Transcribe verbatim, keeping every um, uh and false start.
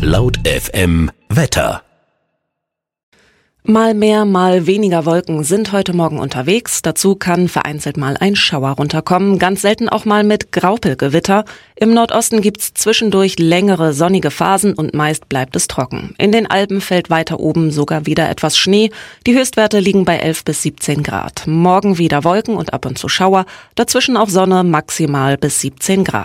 Laut F M Wetter. Mal mehr, mal weniger Wolken sind heute Morgen unterwegs. Dazu kann vereinzelt mal ein Schauer runterkommen, ganz selten auch mal mit Graupelgewitter. Im Nordosten gibt's zwischendurch längere sonnige Phasen und meist bleibt es trocken. In den Alpen fällt weiter oben sogar wieder etwas Schnee. Die Höchstwerte liegen bei elf bis siebzehn Grad. Morgen wieder Wolken und ab und zu Schauer, dazwischen auch Sonne, maximal bis siebzehn Grad.